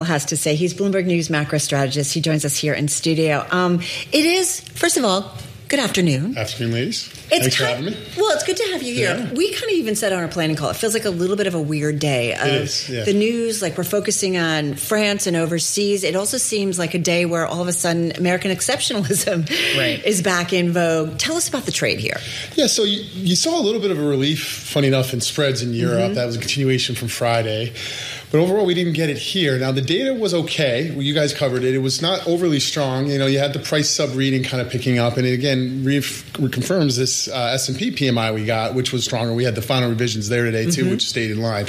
has to say. He's Bloomberg News macro strategist. He joins us here in studio. It is, first of all, good afternoon. Afternoon, ladies. Thanks for having me. Well, it's good to have you here. Yeah. We kind of even said on our planning call, it feels like a little bit of a weird day. It is, yeah. The news, like we're focusing on France and overseas. It also seems like a day where all of a sudden American exceptionalism is back in vogue. Tell us about the trade here. Yeah, so you saw a little bit of a relief, funny enough, in spreads in Europe. That was a continuation from Friday. But overall, we didn't get it here. Now, the data was okay. Well, you guys covered it. It was not overly strong. You know, you had the price sub-reading kind of picking up. And it, again, reconfirms this S&P PMI we got, which was stronger. We had the final revisions there today, too, which stayed in line.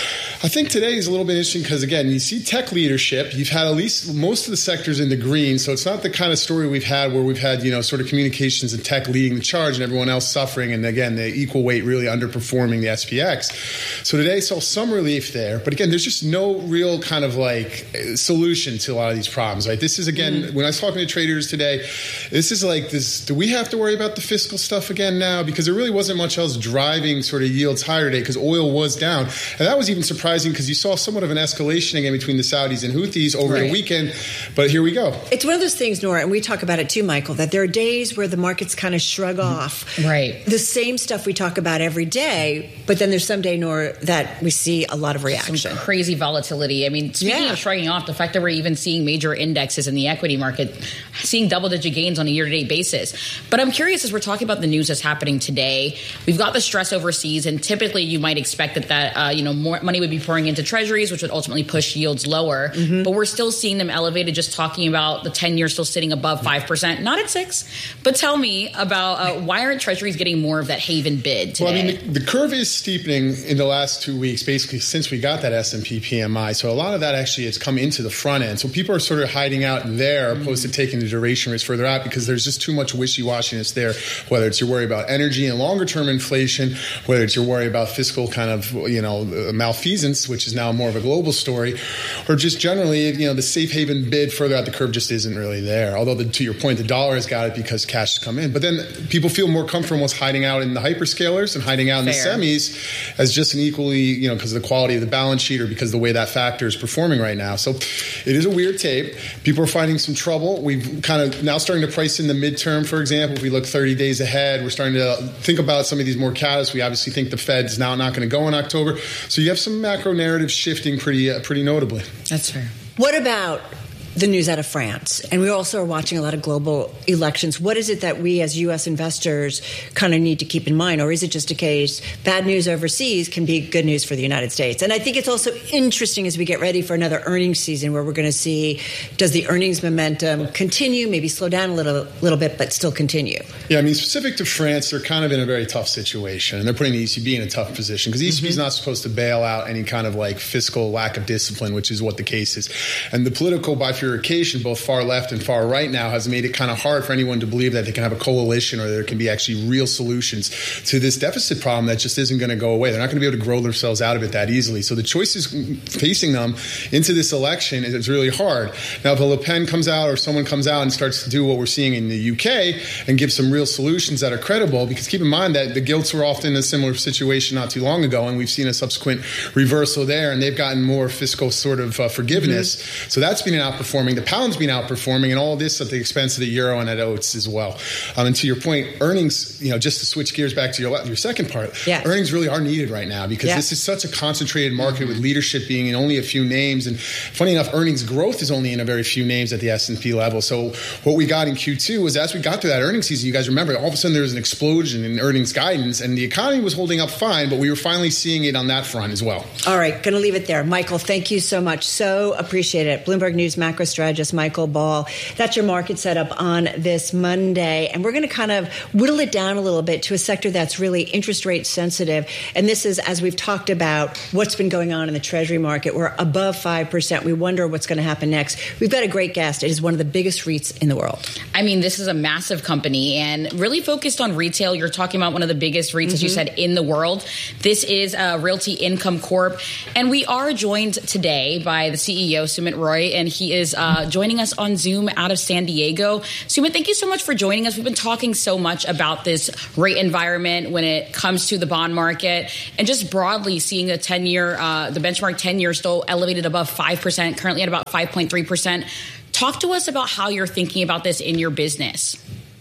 I think today is a little bit interesting because, again, you see tech leadership. You've had at least most of the sectors in the green. So it's not the kind of story we've had where we've had, you know, sort of communications and tech leading the charge and everyone else suffering. And, again, the equal weight really underperforming the SPX. So today saw some relief there. But, again, there's just no real kind of like solution to a lot of these problems. Right? This is, again, when I was talking to traders today, this is like this. Do we have to worry about the fiscal stuff again now? Because there really wasn't much else driving sort of yields higher today because oil was down. And that was even surprising because you saw somewhat of an escalation again between the Saudis and Houthis over the weekend. But here we go. It's one of those things, Nora, and we talk about it too, Michael, that there are days where the markets kind of shrug off the same stuff we talk about every day, but then there's some day, Nora, that we see a lot of reaction. Some crazy volatility. I mean, speaking of shrugging off, the fact that we're even seeing major indexes in the equity market, seeing double-digit gains on a year-to-date basis. But I'm curious, as we're talking about the news that's happening today, we've got the stress overseas, and typically you might expect that more money would be pouring into treasuries, which would ultimately push yields lower. But we're still seeing them elevated, just talking about the 10-year still sitting above 5%, not at 6%. But tell me about why aren't treasuries getting more of that haven bid today? Well, I mean, the curve is steepening in the last 2 weeks, basically since we got that S&P PMI. So a lot of that actually has come into the front end. So people are sort of hiding out there opposed to taking the duration risk further out because there's just too much wishy-washiness there, whether it's your worry about energy and longer-term inflation, whether it's your worry about fiscal kind of, malfeasance, which is now more of a global story, or just generally, the safe haven bid further out the curve just isn't really there. Although, to your point, the dollar has got it because cash has come in. But then people feel more comfortable with hiding out in the hyperscalers and hiding out in the semis as just an equally, because of the quality of the balance sheet or because of the way that factor is performing right now. So it is a weird tape. People are finding some trouble. We've kind of now starting to price in the midterm, for example. If we look 30 days ahead, we're starting to think about some of these more catalysts. We obviously think the Fed's now not going to go in October. So you have some macro narrative shifting pretty notably. That's fair. What about the news out of France? And we also are watching a lot of global elections. What is it that we as U.S. investors kind of need to keep in mind? Or is it just a case bad news overseas can be good news for the United States? And I think it's also interesting as we get ready for another earnings season where we're going to see, does the earnings momentum continue, maybe slow down a little bit, but still continue? Yeah, I mean, specific to France, they're kind of in a very tough situation. And they're putting the ECB in a tough position because the ECB is not supposed to bail out any kind of like fiscal lack of discipline, which is what the case is. And the political bifurcation, both far left and far right now, has made it kind of hard for anyone to believe that they can have a coalition or there can be actually real solutions to this deficit problem that just isn't going to go away. They're not going to be able to grow themselves out of it that easily. So the choices facing them into this election is really hard. Now, if a Le Pen comes out or someone comes out and starts to do what we're seeing in the UK and give some real solutions that are credible, because keep in mind that the gilts were often in a similar situation not too long ago, and we've seen a subsequent reversal there, and they've gotten more fiscal sort of forgiveness. So that's been an outperforming. The pound's been outperforming, and all this at the expense of the euro and at oats as well. And to your point, earnings, just to switch gears back to your second part, earnings really are needed right now because this is such a concentrated market with leadership being in only a few names. And funny enough, earnings growth is only in a very few names at the S&P level. So what we got in Q2 was as we got through that earnings season, you guys remember, all of a sudden there was an explosion in earnings guidance, and the economy was holding up fine, but we were finally seeing it on that front as well. All right, going to leave it there. Michael, thank you so much. So appreciate it. Bloomberg News macro strategist Michael Ball. That's your market setup on this Monday. And we're going to kind of whittle it down a little bit to a sector that's really interest rate sensitive. And this is, as we've talked about, what's been going on in the Treasury market. We're above 5%. We wonder what's going to happen next. We've got a great guest. It is one of the biggest REITs in the world. I mean, this is a massive company and really focused on retail. You're talking about one of the biggest REITs, as you said, in the world. This is Realty Income Corp. And we are joined today by the CEO, Sumit Roy, and he is joining us on Zoom out of San Diego. Sumit, thank you so much for joining us. We've been talking so much about this rate environment when it comes to the bond market and just broadly seeing the 10-year, the benchmark 10-year still elevated above 5%, currently at about 5.3%. Talk to us about how you're thinking about this in your business.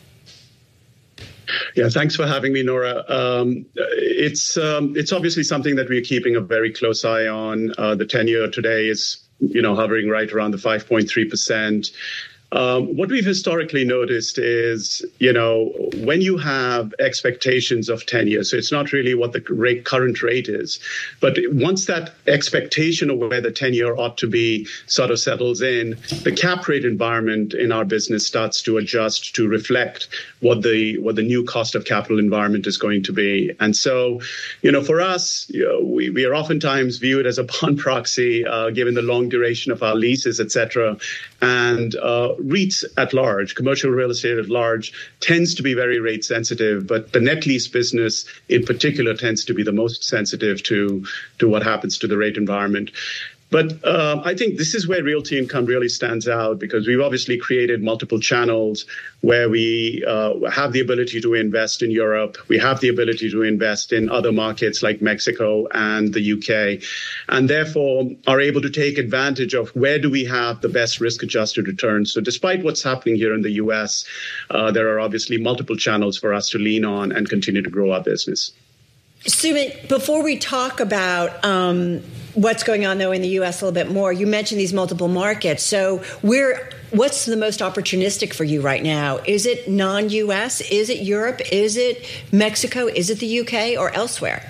Yeah, thanks for having me, Nora. It's obviously something that we're keeping a very close eye on. The 10-year today is, hovering right around the 5.3%. What we've historically noticed is, when you have expectations of 10 years, so it's not really what the current rate is, but once that expectation of where the 10-year ought to be sort of settles in, the cap rate environment in our business starts to adjust to reflect what the new cost of capital environment is going to be. And so, for us, we are oftentimes viewed as a bond proxy, given the long duration of our leases, et cetera. And REITs at large, commercial real estate at large, tends to be very rate sensitive, but the net lease business in particular tends to be the most sensitive to what happens to the rate environment. But I think this is where Realty Income really stands out, because we've obviously created multiple channels where we have the ability to invest in Europe. We have the ability to invest in other markets like Mexico and the UK, and therefore are able to take advantage of where do we have the best risk-adjusted returns. So despite what's happening here in the US, there are obviously multiple channels for us to lean on and continue to grow our business. Sumit, before we talk about what's going on, though, in the U.S. a little bit more, you mentioned these multiple markets. So what's the most opportunistic for you right now? Is it non-U.S.? Is it Europe? Is it Mexico? Is it the U.K. or elsewhere?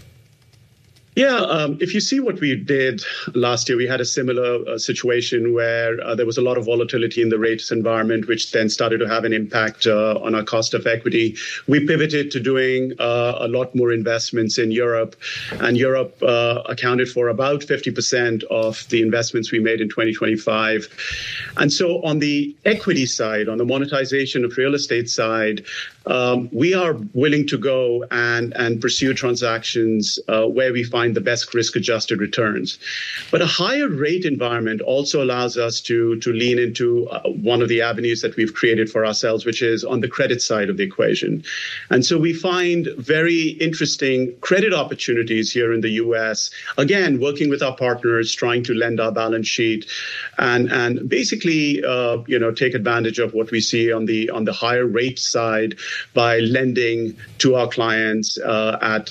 Yeah, if you see what we did last year, we had a similar situation where there was a lot of volatility in the rates environment, which then started to have an impact on our cost of equity. We pivoted to doing a lot more investments in Europe, and Europe accounted for about 50% of the investments we made in 2025. And so on the equity side, on the monetization of real estate side, we are willing to go and pursue transactions where we find the best risk-adjusted returns. But a higher rate environment also allows us to lean into one of the avenues that we've created for ourselves, which is on the credit side of the equation. And so we find very interesting credit opportunities here in the U.S., again, working with our partners, trying to lend our balance sheet and basically, take advantage of what we see on the higher rate side by lending to our clients at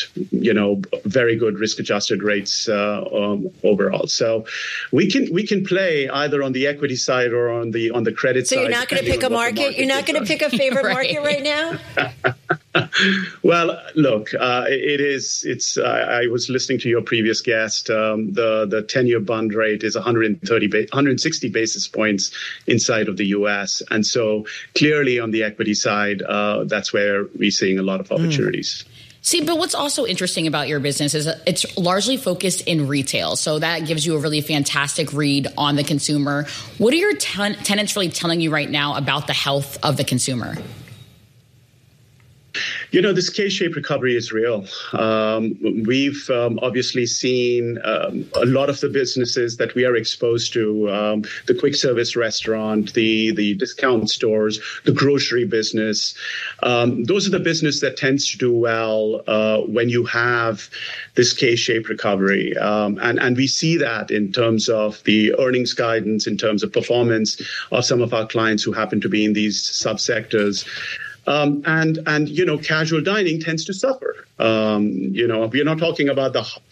very good risk-adjusted rates overall. So we can play either on the equity side or on the credit side. So you're not going to pick a market? You're not going to pick a favorite market right now? Well, look, I was listening to your previous guest. The 10-year bond rate is 160 basis points inside of the U.S. And so clearly on the equity side, that's where we're seeing a lot of opportunities. See, but what's also interesting about your business is it's largely focused in retail. So that gives you a really fantastic read on the consumer. What are your tenants really telling you right now about the health of the consumer? This K-shaped recovery is real. We've obviously seen a lot of the businesses that we are exposed to, the quick service restaurant, the discount stores, the grocery business. Those are the business that tends to do well when you have this K-shaped recovery. And we see that in terms of the earnings guidance, in terms of performance of some of our clients who happen to be in these subsectors. And casual dining tends to suffer. We're not talking about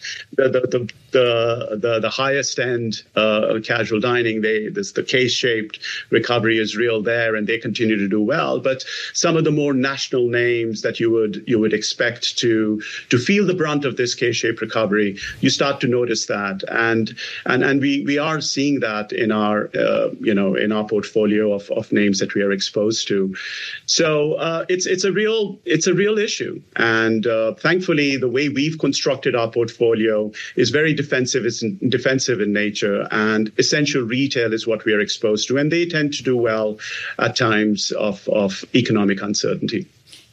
the highest end casual dining. The K-shaped recovery is real there, and they continue to do well. But some of the more national names that you would expect to feel the brunt of this K-shaped recovery, you start to notice that, and we are seeing that in our portfolio of names that we are exposed to. So it's a real issue, and thankfully the way we've constructed our portfolio is very defensive in nature, and essential retail is what we are exposed to, and they tend to do well at times of economic uncertainty.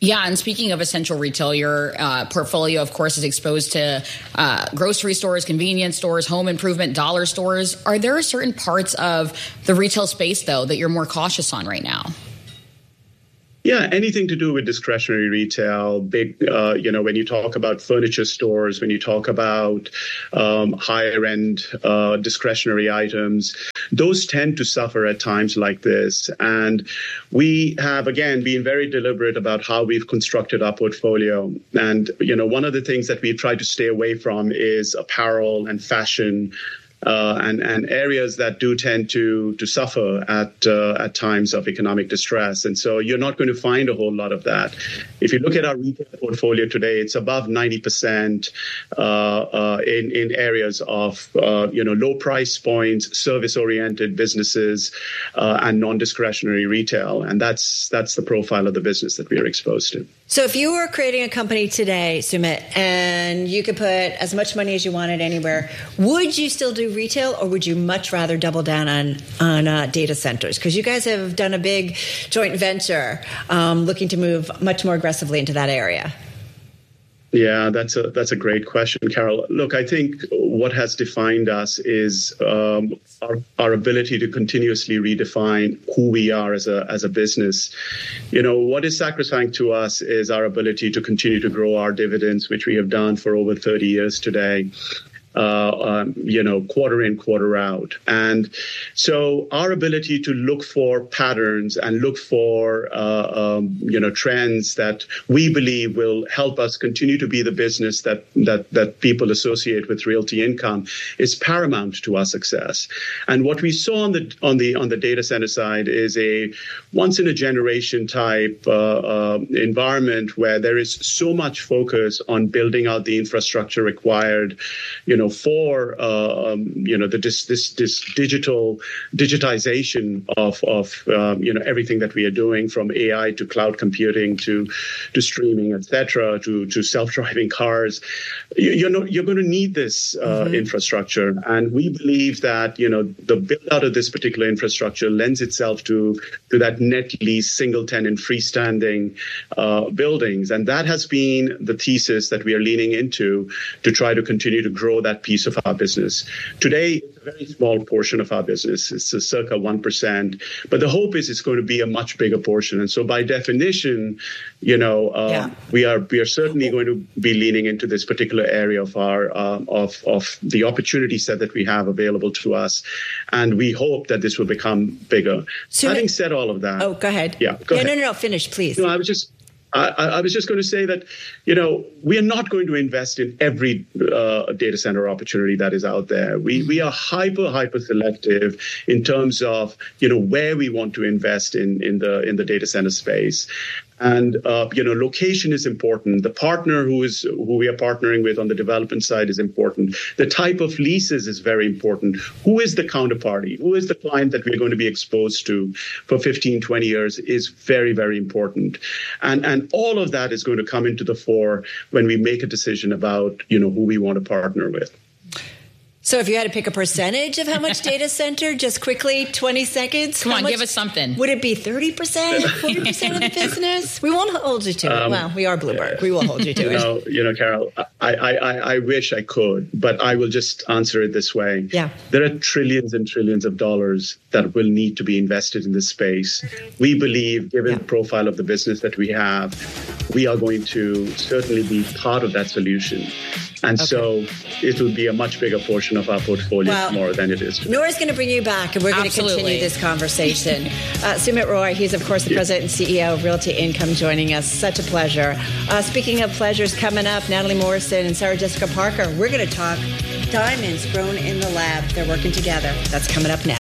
Yeah, and speaking of essential retail, your portfolio, of course, is exposed to grocery stores, convenience stores, home improvement, dollar stores. Are there certain parts of the retail space, though, that you're more cautious on right now? Yeah, anything to do with discretionary retail, big, when you talk about furniture stores, when you talk about higher end discretionary items, those tend to suffer at times like this. And we have, again, been very deliberate about how we've constructed our portfolio. And, one of the things that we try to stay away from is apparel and fashion. And areas that do tend to suffer at times of economic distress. And so you're not going to find a whole lot of that. If you look at our retail portfolio today, it's above 90% in areas of low price points, service-oriented businesses, and non-discretionary retail. And that's the profile of the business that we are exposed to. So if you were creating a company today, Sumit, and you could put as much money as you wanted anywhere, would you still do retail, or would you much rather double down on data centers? Because you guys have done a big joint venture looking to move much more aggressively into that area. Yeah, that's a great question, Carol. Look, I think what has defined us is our ability to continuously redefine who we are as a business. What is sacrosanct to us is our ability to continue to grow our dividends, which we have done for over 30 years today. Quarter in, quarter out. And so our ability to look for patterns and look for, trends that we believe will help us continue to be the business that people associate with Realty Income is paramount to our success. And what we saw on the data center side is a once in a generation type environment where there is so much focus on building out the infrastructure required, for this digitization of everything that we are doing, from AI to cloud computing to streaming, etc., to self-driving cars. You're going to need this infrastructure, and we believe that the build out of this particular infrastructure lends itself to that net lease, single tenant, freestanding buildings, and that has been the thesis that we are leaning into to try to continue to grow that piece of our business. Today, it's a very small portion of our business. It's a circa 1%, but the hope is it's going to be a much bigger portion. And so, by definition, we are certainly going to be leaning into this particular area of our of the opportunity set that we have available to us, and we hope that this will become bigger. So having said all of that, go ahead. Yeah, go ahead. No, finish, please. No, I was just going to say that, we are not going to invest in every data center opportunity that is out there. We are hyper selective in terms of, where we want to invest in the data center space. And, location is important. The partner who we are partnering with on the development side is important. The type of leases is very important. Who is the counterparty? Who is the client that we're going to be exposed to for 15, 20 years is very, very important. And all of that is going to come into the fore when we make a decision about, who we want to partner with. So if you had to pick a percentage of how much data center, just quickly, 20 seconds. Come on, give us something. Would it be 30%, 40% of the business? We won't hold you to it. Well, we are Bloomberg. We will hold you to it. Carol, I wish I could, but I will just answer it this way. Yeah. There are trillions and trillions of dollars that will need to be invested in this space. We believe, given the profile of the business that we have, we are going to certainly be part of that solution. And so it will be a much bigger portion of our portfolio more than it is today. Nora's going to bring you back, and we're going to continue this conversation. Sumit Roy, he's, of course, the president and CEO of Realty Income, joining us. Such a pleasure. Speaking of pleasures, coming up, Natalie Morrison and Sarah Jessica Parker. We're going to talk diamonds grown in the lab. They're working together. That's coming up next.